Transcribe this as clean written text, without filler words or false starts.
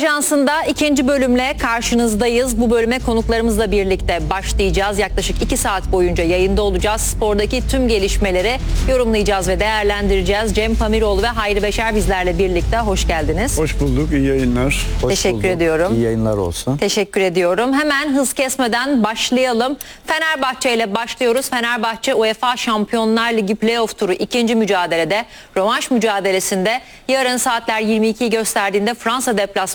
Ajansı'nda ikinci bölümle karşınızdayız. Bu bölüme konuklarımızla birlikte başlayacağız. Yaklaşık 2 saat boyunca yayında olacağız. Spordaki tüm gelişmeleri yorumlayacağız ve değerlendireceğiz. Cem Pamiroğlu ve Hayri Beşer bizlerle birlikte. Hoş geldiniz. Hoş bulduk, iyi yayınlar. Teşekkür ediyorum. İyi yayınlar olsun. Teşekkür ediyorum. Hemen hız kesmeden başlayalım. Fenerbahçe ile başlıyoruz. Fenerbahçe UEFA Şampiyonlar Ligi Playoff turu ikinci mücadelede, rövanş mücadelesinde yarın saatler 22'yi gösterdiğinde Fransa deplasmanı